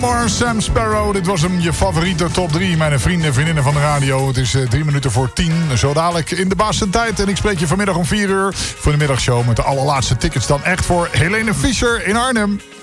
Maar Sam Sparrow, dit was hem, je favoriete top 3. Mijn vrienden en vriendinnen van de radio. Het is 3 minuten voor 10. Zo dadelijk in de Basentijd. En ik spreek je vanmiddag om 4 uur voor de middagshow met de allerlaatste tickets dan echt voor Helene Fischer in Arnhem.